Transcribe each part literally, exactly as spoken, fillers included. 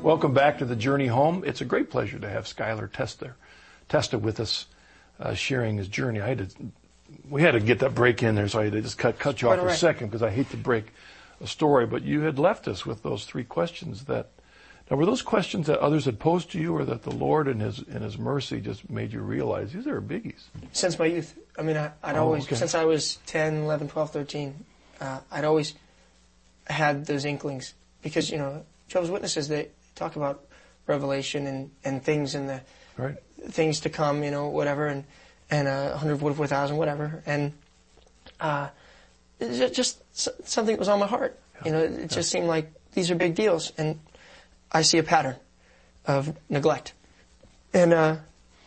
Welcome back to the Journey Home. It's a great pleasure to have Skylar Testa, Testa with us, uh, sharing his journey. I had to, we had to get that break in there, so I had to just cut, cut you off for a second because I hate to break a story. But you had left us with those three questions that, now were those questions that others had posed to you, or that the Lord in His in His mercy just made you realize these are biggies? Since my youth. I mean, I, I'd oh, always, okay. since I was ten, eleven, twelve, thirteen, uh, I'd always had those inklings. Because, you know, Jehovah's Witnesses, they talk about revelation and, and things and the right. things to come, you know, whatever, and and uh, one hundred forty-four thousand, whatever, and uh, it just something that was on my heart. Yeah. You know, it yeah. just seemed like these are big deals, and I see a pattern of neglect, and uh,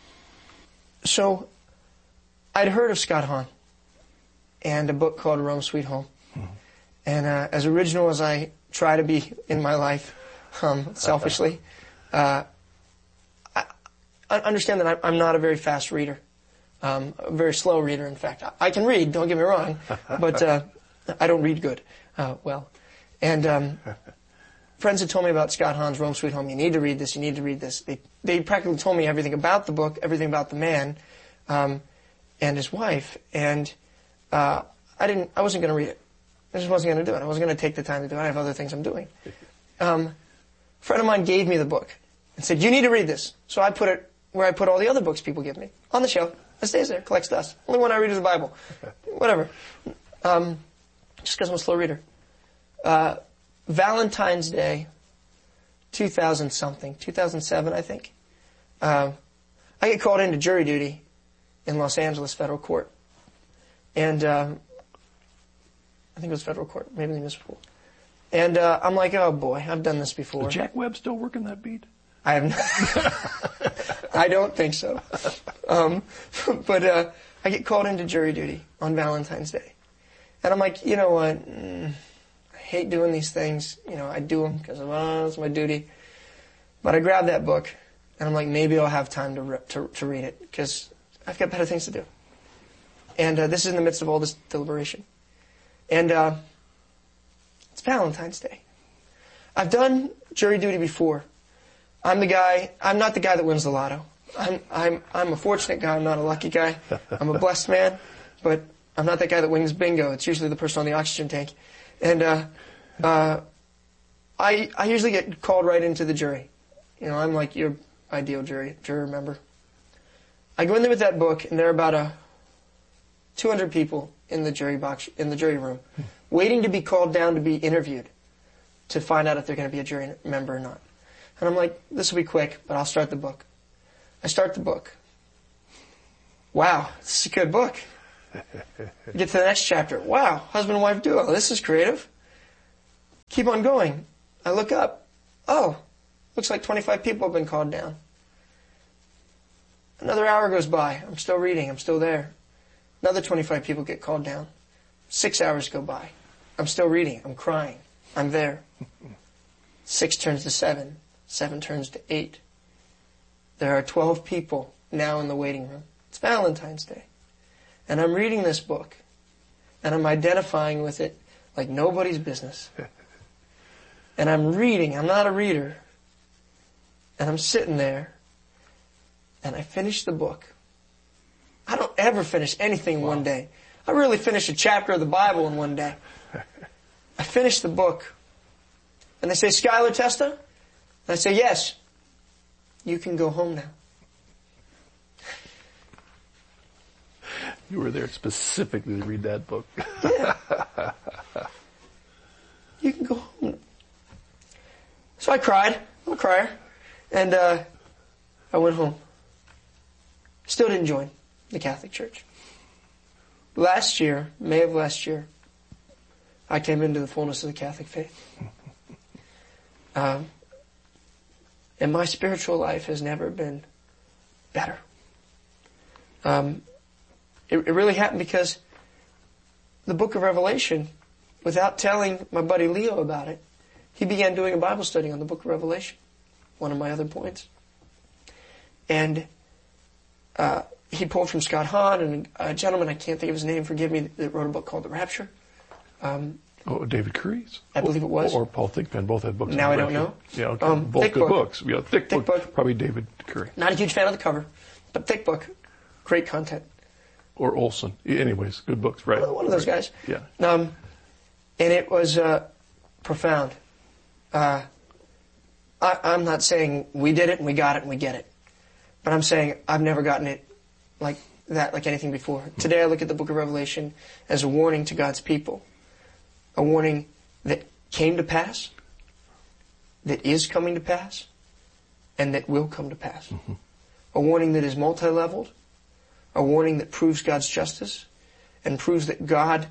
so I'd heard of Scott Hahn and a book called Rome Sweet Home, mm-hmm. and uh, as original as I try to be in my life. Um, selfishly, uh, I, I understand that I'm not a very fast reader, um, a very slow reader. In fact, I can read. Don't get me wrong, but uh, I don't read good. Uh, well, and um, friends had told me about Scott Hahn's Rome Sweet Home. You need to read this. You need to read this. They they practically told me everything about the book, everything about the man, um, and his wife, and uh, I didn't. I wasn't going to read it. I just wasn't going to do it. I wasn't going to take the time to do it. I have other things I'm doing. Um, A friend of mine gave me the book and said, you need to read this. So I put it where I put all the other books people give me. On the shelf. It stays there, collects dust. Only one I read is the Bible. Whatever. Um, just because I'm a slow reader. Uh, Valentine's Day, two thousand something, two thousand seven, I think. Uh, I get called into jury duty in Los Angeles federal court. And, um, I think it was federal court, maybe the municipal. And uh, I'm like, oh boy, I've done this before. Is Jack Webb still working that beat? I have not. I don't think so. Um, but uh, I get called into jury duty on Valentine's Day. And I'm like, you know what? Mm, I hate doing these things. You know, I do them because well, it's my duty. But I grab that book, and I'm like, maybe I'll have time to re- to, to read it because I've got better things to do. And uh, this is in the midst of all this deliberation. And uh, it's Valentine's Day. I've done jury duty before. I'm the guy, I'm not the guy that wins the lotto. I'm, I'm, I'm a fortunate guy, I'm not a lucky guy. I'm a blessed man, but I'm not that guy that wins bingo. It's usually the person on the oxygen tank. And, uh, uh, I, I usually get called right into the jury. You know, I'm like your ideal jury, juror member. I go in there with that book, and there are about a two hundred people in the jury box, in the jury room, waiting to be called down to be interviewed to find out if they're going to be a jury member or not. And I'm like, this will be quick, but I'll start the book. I start the book. Wow, this is a good book. Get to the next chapter. Wow, husband and wife duo. This is creative. Keep on going. I look up. Oh, looks like twenty-five people have been called down. Another hour goes by. I'm still reading. I'm still there. Another twenty-five people get called down. Six hours go by. I'm still reading. I'm crying. I'm there. Six turns to seven. Seven turns to eight. There are twelve people now in the waiting room. It's Valentine's Day. And I'm reading this book. And I'm identifying with it like nobody's business. And I'm reading. I'm not a reader. And I'm sitting there. And I finish the book. I don't ever finish anything in wow. one day. I really finish a chapter of the Bible in one day. I finish the book. And they say, Skylar Testa? And I say, yes. You can go home now. You were there specifically to read that book. Yeah. You can go home. So I cried. I'm a crier. And uh, I went home. Still didn't join the Catholic Church. Last year, May of last year, I came into the fullness of the Catholic faith. Um, and my spiritual life has never been better. Um, it, it really happened because the book of Revelation, without telling my buddy Leo about it, he began doing a Bible study on the book of Revelation, one of my other points. And uh, he pulled from Scott Hahn and a gentleman, I can't think of his name, forgive me, that wrote a book called The Rapture. Um, Oh, David Curry's? I believe it was. Or, or Paul Thigpen. Both had books. Now I don't know. Yeah, okay. Um, both thick good book. books. Yeah, thick, Thick book. book. Probably David Curry. Not a huge fan of the cover, but thick book. Great content. Or Olson. Anyways, good books, right? One of those guys. Yeah. Um, and it was uh, profound. Uh, I, I'm not saying we did it and we got it and we get it. But I'm saying I've never gotten it like that, like anything before. Today I look at the book of Revelation as a warning to God's people. A warning that came to pass, that is coming to pass, and that will come to pass. Mm-hmm. A warning that is multi-leveled, a warning that proves God's justice, and proves that God,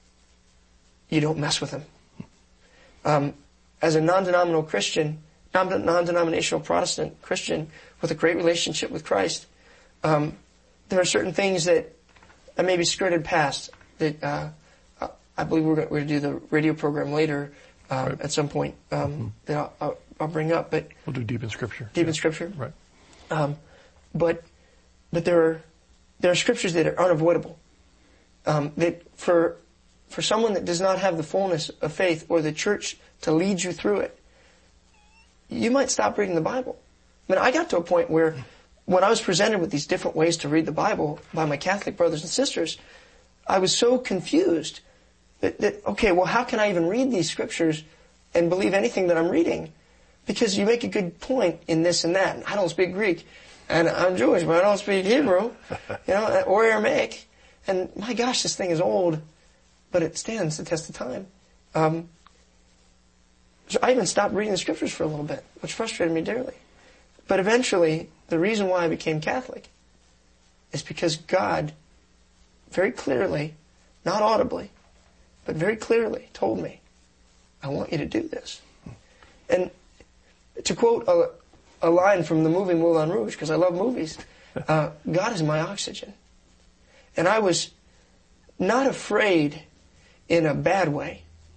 you don't mess with Him. Um, as a non-denominational Christian, non-denominational Protestant Christian with a great relationship with Christ, um, there are certain things that I maybe skirted past that uh, I believe we're going to do the radio program later um, right. at some point um, mm-hmm. that I'll, I'll, I'll bring up. But we'll do Deep in Scripture. Deep yeah. in Scripture, right? Um, but but there are there are scriptures that are unavoidable. Um, that for for someone that does not have the fullness of faith or the church to lead you through it, you might stop reading the Bible. I mean, I got to a point where when I was presented with these different ways to read the Bible by my Catholic brothers and sisters, I was so confused that, that, okay, well, how can I even read these scriptures and believe anything that I'm reading? Because you make a good point in this and that. I don't speak Greek, and I'm Jewish, but I don't speak Hebrew, you know, or Aramaic. And my gosh, this thing is old, but it stands the test of time. Um, so I even stopped reading the scriptures for a little bit, which frustrated me dearly. But eventually, the reason why I became Catholic is because God very clearly, not audibly, but very clearly told me, I want you to do this. And to quote a, a line from the movie Moulin Rouge, because I love movies, uh, God is my oxygen. And I was not afraid in a bad way,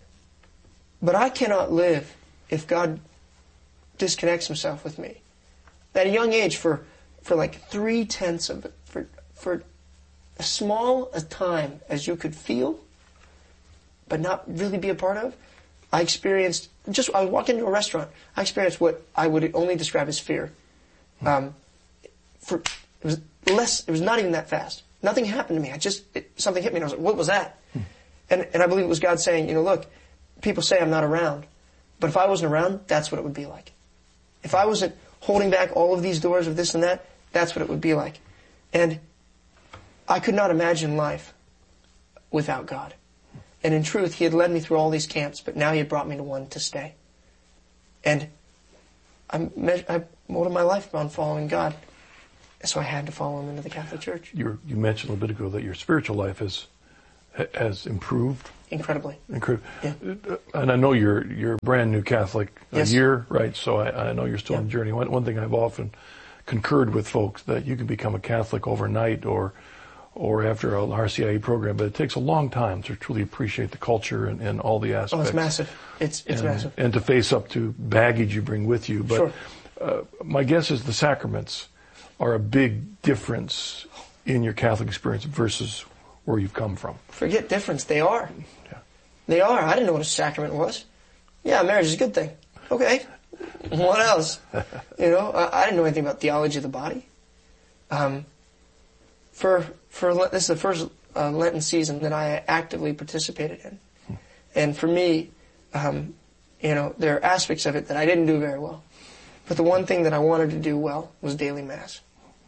but I cannot live if God disconnects himself with me. At a young age, for, for like three-tenths of it, for, for as small a time as you could feel, but not really be a part of, I experienced, just, I would walk into a restaurant, I experienced what I would only describe as fear. Um, for, it was less, it was not even that fast. Nothing happened to me. I just, it, something hit me and I was like, what was that? And, and I believe it was God saying, you know, look, people say I'm not around, but if I wasn't around, that's what it would be like. If I wasn't holding back all of these doors of this and that, that's what it would be like. And I could not imagine life without God. And in truth, He had led me through all these camps, but now He had brought me to one to stay. And I, me- I molded my life on following God. And so I had to follow Him into the Catholic Church. You, you mentioned a little bit ago that your spiritual life has has improved. Incredibly. Incredible. Yeah. And I know you're you're a brand new Catholic a yes. year, right? So I, I know you're still yeah. on the journey. One, one thing I've often concurred with folks that you can become a Catholic overnight or or after a R C I A program, but it takes a long time to truly appreciate the culture and, and all the aspects. Oh, it's massive. It's it's and, massive. And to face up to baggage you bring with you. But sure. uh, my guess is the sacraments are a big difference in your Catholic experience versus where you've come from. Forget difference. They are. Yeah. They are. I didn't know what a sacrament was. Yeah, marriage is a good thing. Okay. What else? You know, I, I didn't know anything about theology of the body. Um, for for this is the first uh, Lenten season that I actively participated in, hmm. and for me, um, you know, there are aspects of it that I didn't do very well. But the one thing that I wanted to do well was daily Mass.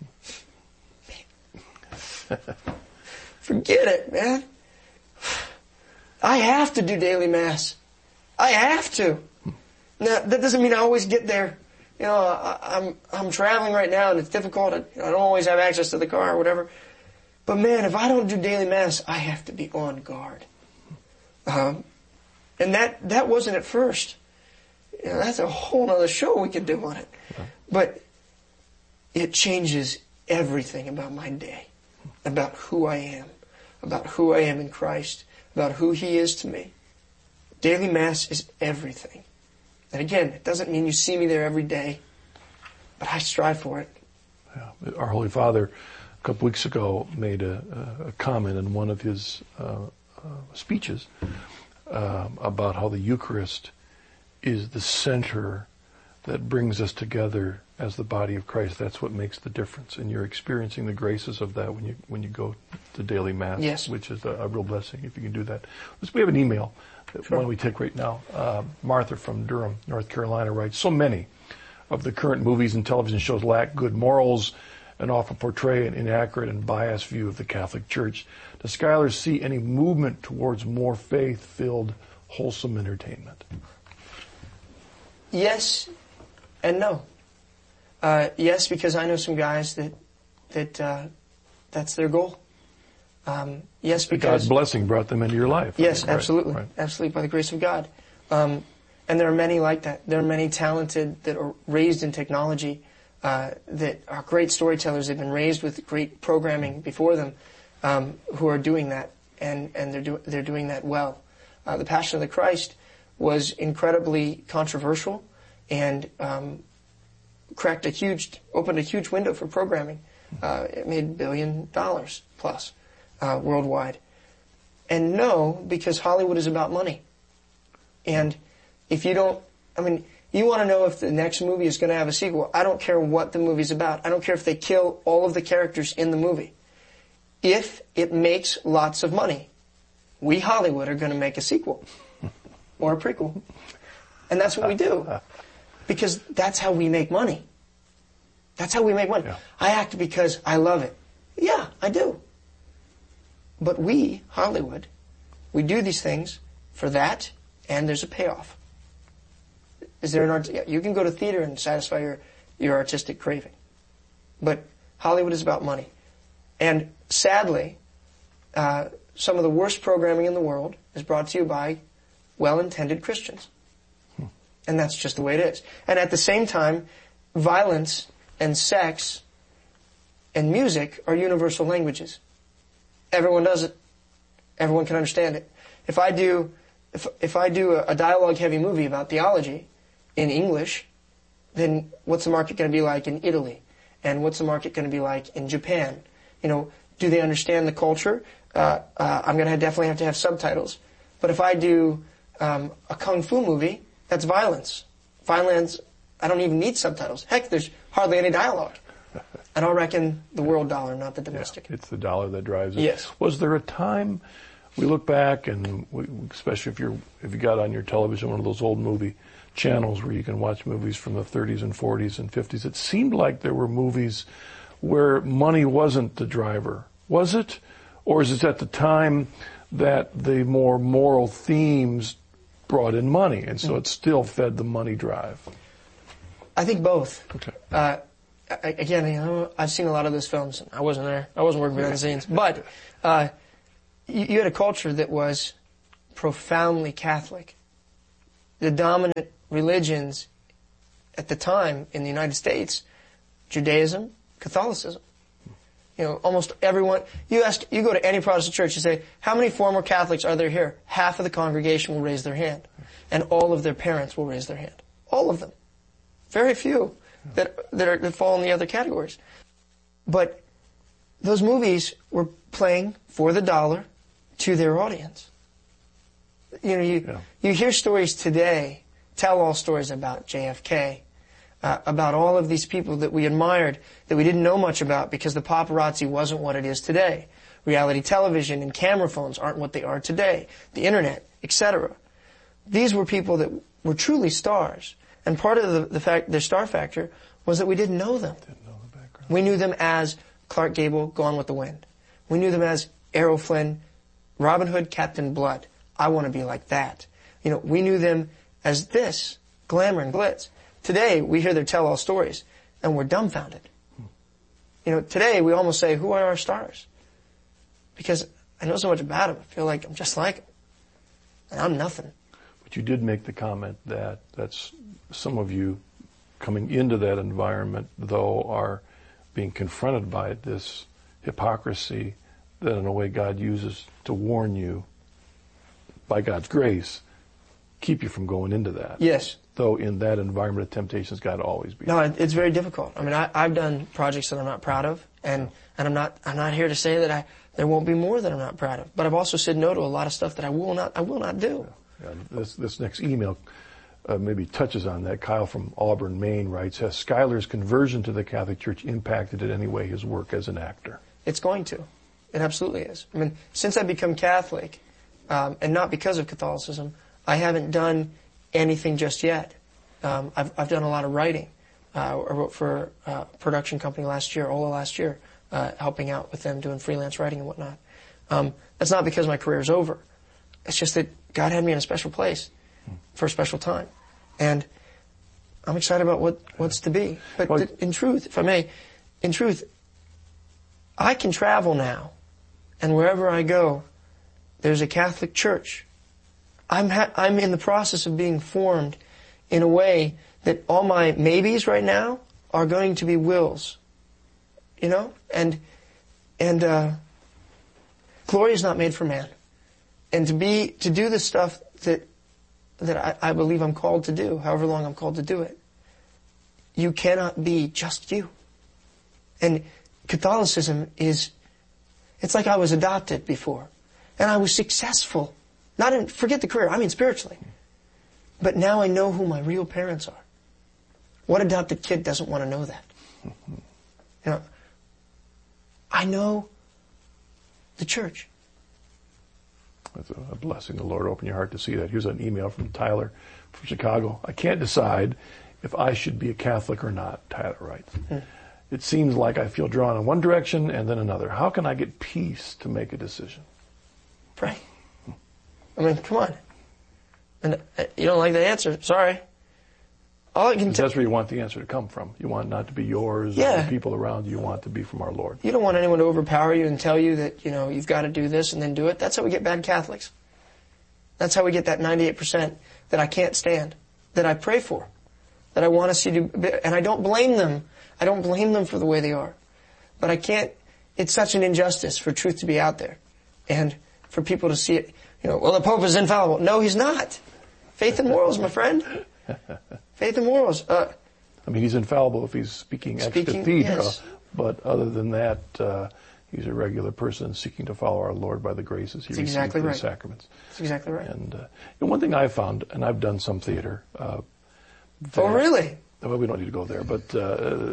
Forget it, man. I have to do daily Mass. I have to. Now, that doesn't mean I always get there. You know, I, I'm I'm traveling right now and it's difficult. I, I don't always have access to the car or whatever. But man, if I don't do daily Mass, I have to be on guard. Um, and that, that wasn't at first. You know, that's a whole other show we could do on it. But it changes everything about my day, about who I am, about who I am in Christ, about who He is to me. Daily Mass is everything. And again, it doesn't mean you see me there every day, but I strive for it. Yeah. Our Holy Father, a couple weeks ago, made a, a comment in one of his uh, uh, speeches um, about how the Eucharist is the center that brings us together as the body of Christ. That's what makes the difference, and you're experiencing the graces of that when you when you go to daily Mass, yes. which is a, a real blessing if you can do that. We have an email that sure. one we take right now. Uh, Martha from Durham, North Carolina writes, so many of the current movies and television shows lack good morals and often portray an inaccurate and biased view of the Catholic Church. Does Schuyler see any movement towards more faith-filled, wholesome entertainment? Yes and no. Uh, yes, because I know some guys that that uh, that's their goal. Um, yes, because God's blessing brought them into your life. Yes, right? absolutely, right. absolutely, by the grace of God. Um, and there are many like that. There are many talented that are raised in technology, uh, that are great storytellers. They've been raised with great programming before them, um, who are doing that, and and they're do, they're doing that well. Uh, the Passion of the Christ was incredibly controversial, and um, cracked a huge, opened a huge window for programming. Uh, it made a billion dollars plus uh, worldwide. And no, because Hollywood is about money. And if you don't, I mean, you want to know if the next movie is going to have a sequel. I don't care what the movie's about. I don't care if they kill all of the characters in the movie. If it makes lots of money, we Hollywood are going to make a sequel or a prequel. And that's what we do. Because that's how we make money. That's how we make money. Yeah. I act because I love it. Yeah, I do. But we, Hollywood, we do these things for that, and there's a payoff. Is there an art? Yeah, you can go to theater and satisfy your, your artistic craving. But Hollywood is about money. And sadly, uh, some of the worst programming in the world is brought to you by well-intended Christians. Hmm. And that's just the way it is. And at the same time, violence and sex and music are universal languages. Everyone does it. Everyone can understand it. If I do, if if I do a, a dialogue-heavy movie about theology in English, then what's the market going to be like in Italy? And what's the market going to be like in Japan? You know, do they understand the culture? Uh, uh, I'm going to definitely have to have subtitles. But if I do um, a kung fu movie, that's violence. Violence, I don't even need subtitles. Heck, there's hardly any dialogue. And I'll reckon the world dollar, not the domestic. Yeah, it's the dollar that drives it. Yes. Was there a time, we look back, and we, especially if you're if you got on your television one of those old movie channels where you can watch movies from the thirties and forties and fifties, it seemed like there were movies where money wasn't the driver. Was it? Or is it at the time that the more moral themes brought in money, and so it still fed the money drive? I think both. Okay. Uh, I, again, you know, I've seen a lot of those films. I wasn't there. I wasn't working behind the scenes. But uh, you, you had a culture that was profoundly Catholic. The dominant religions at the time in the United States, Judaism, Catholicism. You know, almost everyone, you ask, you go to any Protestant church, you say, how many former Catholics are there here? Half of the congregation will raise their hand. And all of their parents will raise their hand. All of them. Very few that that, are, that fall in the other categories. But those movies were playing for the dollar to their audience. You know, you, yeah. you hear stories today, tell all stories about J F K, uh, about all of these people that we admired, that we didn't know much about because the paparazzi wasn't what it is today. Reality television and camera phones aren't what they are today. The internet, et cetera. These were people that were truly stars. And part of the, the fact, their star factor was that we didn't know them. Didn't know the background. We knew them as Clark Gable, Gone with the Wind. We knew them as Errol Flynn, Robin Hood, Captain Blood. I want to be like that. You know, we knew them as this, glamour and glitz. Today, we hear their tell-all stories, and we're dumbfounded. Hmm. You know, today we almost say, who are our stars? Because I know so much about them. I feel like I'm just like them. And I'm nothing. But you did make the comment that that's some of you coming into that environment, though, are being confronted by this hypocrisy that in a way God uses to warn you, by God's grace, keep you from going into that. Yes. Though in that environment of temptation's got to always be. No, it's very difficult. I mean, I, I've done projects that I'm not proud of, and, and I'm not I'm not here to say that I there won't be more that I'm not proud of. But I've also said no to a lot of stuff that I will not I will not do. Yeah. Yeah, this, this next email uh, maybe touches on that. Kyle from Auburn, Maine writes, has Schuyler's conversion to the Catholic Church impacted in any way his work as an actor? It's going to. It absolutely is. I mean, since I've become Catholic, um, and not because of Catholicism, I haven't done anything just yet. Um, I've, I've done a lot of writing. Uh, I wrote for a production company last year, Ola last year, uh, helping out with them doing freelance writing and whatnot. Um, that's not because my career's over. It's just that God had me in a special place for a special time. And I'm excited about what, what's to be. But well, in truth, if I may, in truth, I can travel now, and wherever I go, there's a Catholic church. I'm ha- I'm in the process of being formed in a way that all my maybes right now are going to be wills. You know? And, and, uh, glory is not made for man. And to be, to do the stuff that, that I, I believe I'm called to do, however long I'm called to do it, you cannot be just you. And Catholicism is, it's like I was adopted before. And I was successful. Not in, forget the career, I mean spiritually. But now I know who my real parents are. What adopted kid doesn't want to know that? You know, I know the church. That's a blessing. The Lord open your heart to see that. Here's an email from Tyler from Chicago. I can't decide if I should be a Catholic or not, Tyler writes. Hmm. It seems like I feel drawn in one direction and then another. How can I get peace to make a decision? Pray. I mean, come on. And uh, you don't like the answer. Sorry. All I can t- That's where you want the answer to come from. You want it not to be yours yeah. or the people around you. You want it to be from our Lord. You don't want anyone to overpower you and tell you that, you know, you've got to do this and then do it. That's how we get bad Catholics. That's how we get that ninety-eight percent that I can't stand, that I pray for, that I want to see do. And I don't blame them. I don't blame them for the way they are. But I can't, it's such an injustice for truth to be out there and for people to see it. You know, well, the Pope is infallible. No, he's not. Faith and morals, my friend. Faith and morals. Uh, I mean, he's infallible if he's speaking, speaking ex cathedra, yes. But other than that, uh, he's a regular person seeking to follow our Lord by the graces he That's received exactly through right. the sacraments. That's exactly right. And, uh, and one thing I found, and I've done some theater. Uh, that, oh, really? Well, we don't need to go there, but uh,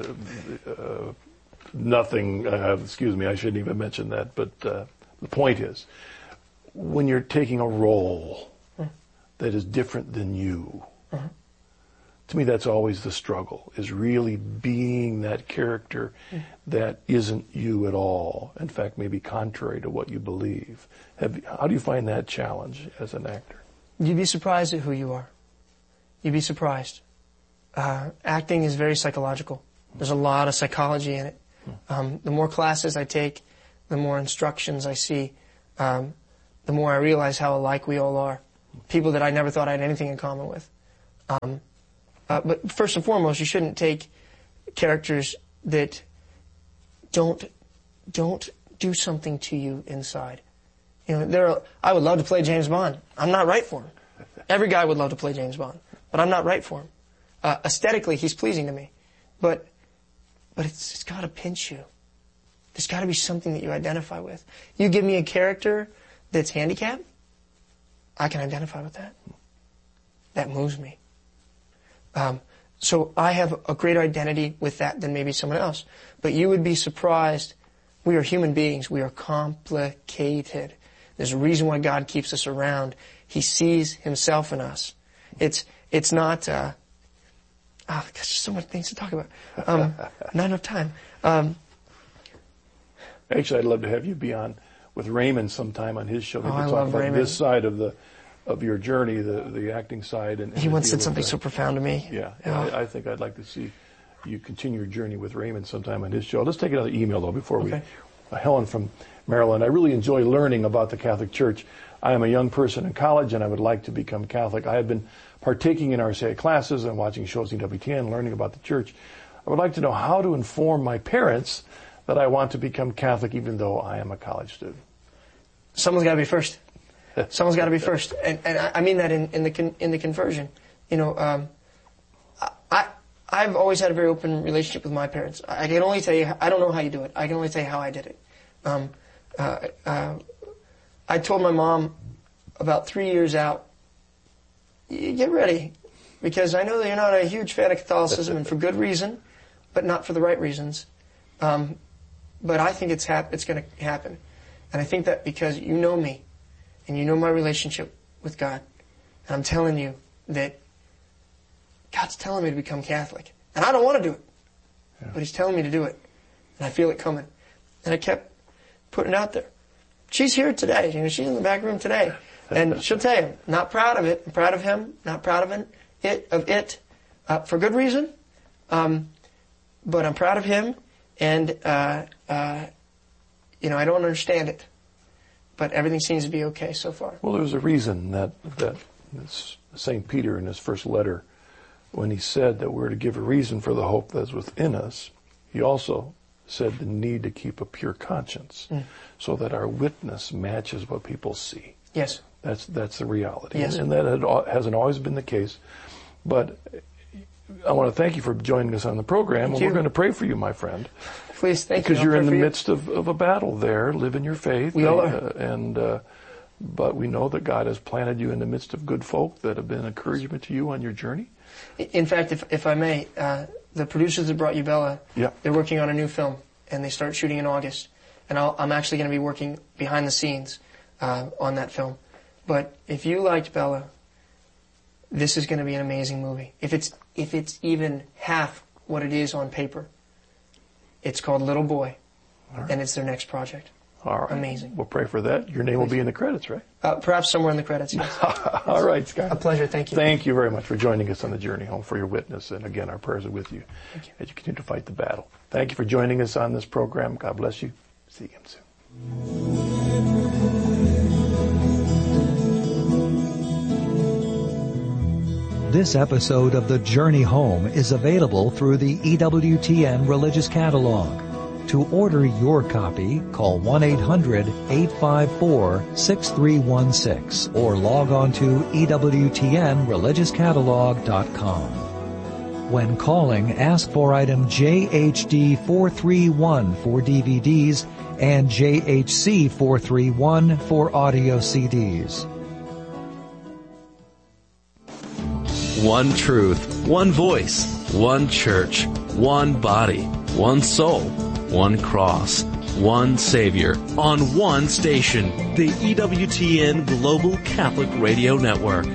uh, nothing, uh, excuse me, I shouldn't even mention that, but uh, the point is, when you're taking a role mm. that is different than you, mm-hmm. to me that's always the struggle, is really being that character mm. that isn't you at all. In fact, maybe contrary to what you believe. Have, how do you find that challenge as an actor? You'd be surprised at who you are. You'd be surprised. Uh, acting is very psychological. There's a lot of psychology in it. Um, the more classes I take, the more instructions I see, um, the more I realize how alike we all are. People that I never thought I had anything in common with. Um, uh, but first and foremost, you shouldn't take characters that don't don't do something to you inside. You know, there are, I would love to play James Bond. I'm not right for him. Every guy would love to play James Bond, but I'm not right for him. Uh, aesthetically, he's pleasing to me, but but it's, it's got to pinch you. There's got to be something that you identify with. You give me a character that's handicapped, I can identify with that. That moves me. Um, so I have a greater identity with that than maybe someone else. But you would be surprised. We are human beings. We are complicated. There's a reason why God keeps us around. He sees himself in us. It's it's not. Uh, Oh, gosh, there's so many things to talk about. Um, not enough time. Um, Actually, I'd love to have you be on with Raymond sometime on his show. Oh, to I talk love about Raymond. this side of the of your journey, the the acting side. And, and he once said something the, so profound to me. Yeah, oh. I, I think I'd like to see you continue your journey with Raymond sometime on his show. Let's take another email though before okay. we. Uh, Helen from Maryland. I really enjoy learning about the Catholic Church. I am a young person in college, and I would like to become Catholic. I have been partaking in R C I classes and watching shows on W T N, learning about the church. I would like to know how to inform my parents that I want to become Catholic even though I am a college student. Someone's got to be first. Someone's got to be first. And, and I mean that in, in the con, in the conversion. You know, um, I, I've always had a very open relationship with my parents. I can only tell you, I don't know how you do it. I can only tell you how I did it. Um, uh, uh, I told my mom about three years out you get ready, because I know that you're not a huge fan of Catholicism, and for good reason, but not for the right reasons. Um, but I think it's hap- it's going to happen. And I think that because you know me, and you know my relationship with God, and I'm telling you that God's telling me to become Catholic. And I don't want to do it, yeah. but He's telling me to do it. And I feel it coming. And I kept putting it out there. She's here today. You know, she's in the back room today. And she'll tell you, not proud of it. I'm proud of him. Not proud of it. It of it, uh, for good reason. Um, but I'm proud of him. And, uh, uh, you know, I don't understand it. But everything seems to be okay so far. Well, there's a reason that, that Saint Peter in his first letter, when he said that we're to give a reason for the hope that's within us, he also said the need to keep a pure conscience mm. so that our witness matches what people see. Yes. That's that's the reality. Yes. And that had, hasn't always been the case. But I want to thank you for joining us on the program. Thank and you. we're going to pray for you, my friend. Please, thank because you. Because you're in the you. midst of, of a battle there, living your faith. We all are. Uh, and, uh, but we know that God has planted you in the midst of good folk that have been encouragement to you on your journey. In fact, if if I may, uh, the producers that brought you Bella, yeah. they're working on a new film, and they start shooting in August. And I'll, I'm actually going to be working behind the scenes uh, on that film. But if you liked Bella, this is going to be an amazing movie. If it's if it's even half what it is on paper, it's called Little Boy, right. and it's their next project. All right. Amazing. We'll pray for that. Your name Please. will be in the credits, right? Uh, perhaps somewhere in the credits, yes. All right, Scott. A pleasure. Thank you. Thank you very much for joining us on the journey home, for your witness. And again, our prayers are with you, Thank you as you continue to fight the battle. Thank you for joining us on this program. God bless you. See you again soon. This episode of The Journey Home is available through the E W T N Religious Catalog. To order your copy, call one eight hundred eight five four six three one six or log on to E W T N religious catalog dot com. When calling, ask for item J H D four three one for D V Ds and J H C four three one for audio C Ds. One truth, one voice, one church, one body, one soul, one cross, one Savior, on one station, the E W T N Global Catholic Radio Network.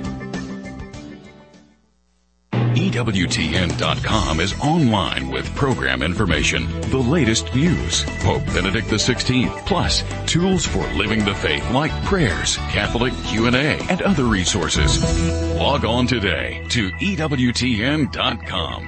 E W T N dot com is online with program information, the latest news, Pope Benedict the sixteenth, plus tools for living the faith like prayers, Catholic Q and A, and other resources. Log on today to E W T N dot com.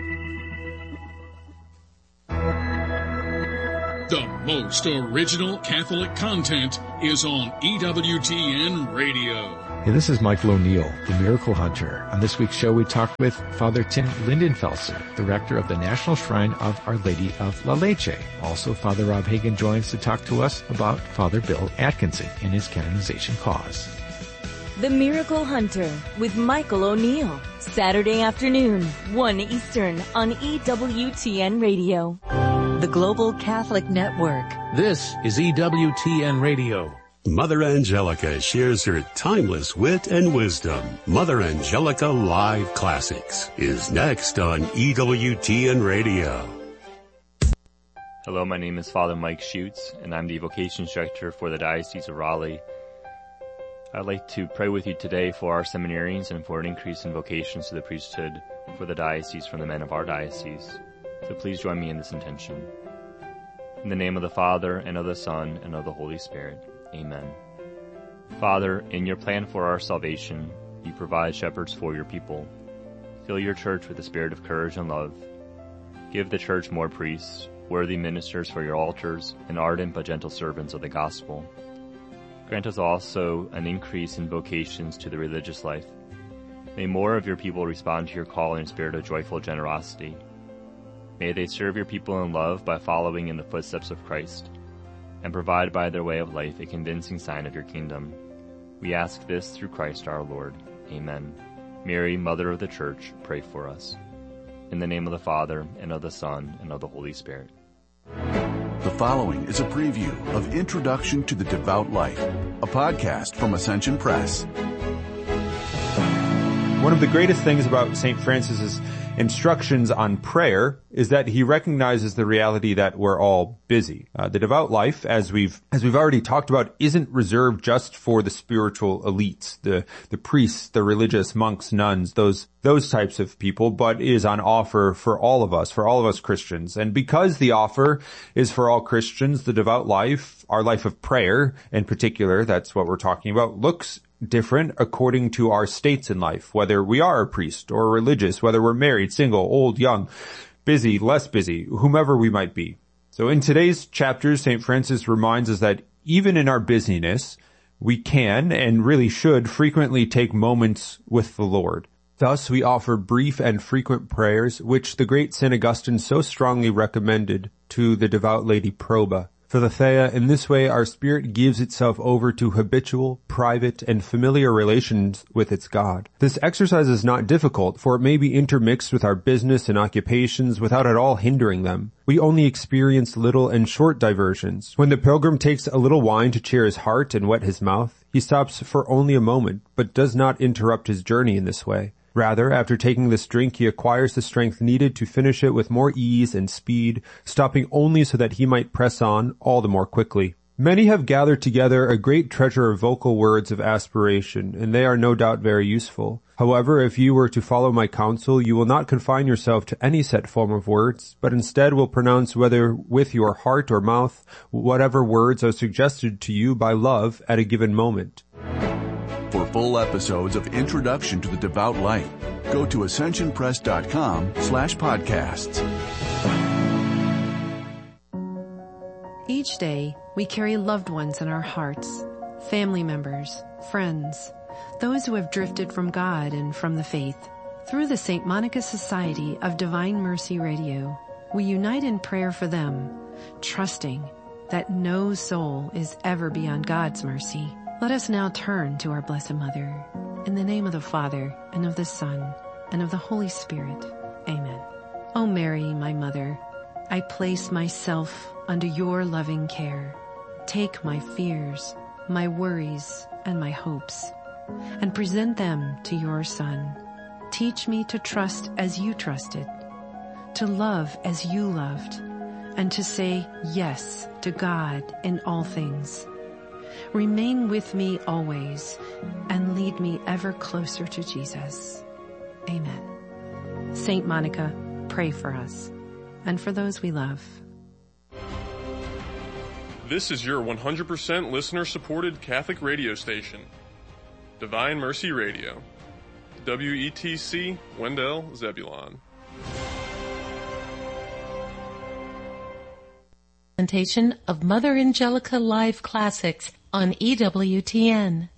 The most original Catholic content is on E W T N Radio. Hey, this is Michael O'Neill, the Miracle Hunter. On this week's show, we talked with Father Tim Lindenfelser, the rector of the National Shrine of Our Lady of La Leche. Also, Father Rob Hagen joins to talk to us about Father Bill Atkinson and his canonization cause. The Miracle Hunter with Michael O'Neill. Saturday afternoon, one Eastern on E W T N Radio. The Global Catholic Network. This is E W T N Radio. Mother Angelica shares her timeless wit and wisdom. Mother Angelica Live Classics is next on E W T N Radio. Hello, my name is Father Mike Schutz, and I'm the Vocation Instructor for the Diocese of Raleigh. I'd like to pray with you today for our seminarians and for an increase in vocations to the priesthood for the diocese from the men of our diocese. So please join me in this intention. In the name of the Father, and of the Son, and of the Holy Spirit. Amen. Father, in your plan for our salvation, you provide shepherds for your people. Fill your church with the spirit of courage and love. Give the church more priests, worthy ministers for your altars, and ardent but gentle servants of the gospel. Grant us also an increase in vocations to the religious life. May more of your people respond to your call in a spirit of joyful generosity. May they serve your people in love by following in the footsteps of Christ, and provide by their way of life a convincing sign of your kingdom. We ask this through Christ our Lord. Amen. Mary, Mother of the Church, pray for us. In the name of the Father, and of the Son, and of the Holy Spirit. The following is a preview of Introduction to the Devout Life, a podcast from Ascension Press. One of the greatest things about Saint Francis's instructions on prayer is that he recognizes the reality that we're all busy. Uh, the devout life, as we've as we've already talked about, isn't reserved just for the spiritual elites, the the priests, the religious monks, nuns, those those types of people, but is on offer for all of us, for all of us Christians. And because the offer is for all Christians, the devout life, our life of prayer in particular, that's what we're talking about, looks different according to our states in life, whether we are a priest or religious, whether we're married, single, old, young, busy, less busy, whomever we might be. So in today's chapters, Saint Francis reminds us that even in our busyness, we can and really should frequently take moments with the Lord. Thus, we offer brief and frequent prayers, which the great Saint Augustine so strongly recommended to the devout Lady Proba. Philothea, in this way our spirit gives itself over to habitual, private, and familiar relations with its God. This exercise is not difficult, for it may be intermixed with our business and occupations without at all hindering them. We only experience little and short diversions. When the pilgrim takes a little wine to cheer his heart and wet his mouth, he stops for only a moment, but does not interrupt his journey in this way. Rather, after taking this drink, he acquires the strength needed to finish it with more ease and speed, stopping only so that he might press on all the more quickly. Many have gathered together a great treasure of vocal words of aspiration, and they are no doubt very useful. However, if you were to follow my counsel, you will not confine yourself to any set form of words, but instead will pronounce, whether with your heart or mouth, whatever words are suggested to you by love at a given moment. For full episodes of Introduction to the Devout Life, go to ascensionpress.com slash podcasts. Each day, we carry loved ones in our hearts, family members, friends, those who have drifted from God and from the faith. Through the Saint Monica Society of Divine Mercy Radio, we unite in prayer for them, trusting that no soul is ever beyond God's mercy. Let us now turn to our Blessed Mother. In the name of the Father, and of the Son, and of the Holy Spirit. Amen. O Mary, my Mother, I place myself under your loving care. Take my fears, my worries, and my hopes, and present them to your Son. Teach me to trust as you trusted, to love as you loved, and to say yes to God in all things. Remain with me always, and lead me ever closer to Jesus. Amen. Saint Monica, pray for us, and for those we love. This is your one hundred percent listener-supported Catholic radio station, Divine Mercy Radio, W E T C, Wendell, Zebulon. Presentation of Mother Angelica Live Classics on E W T N.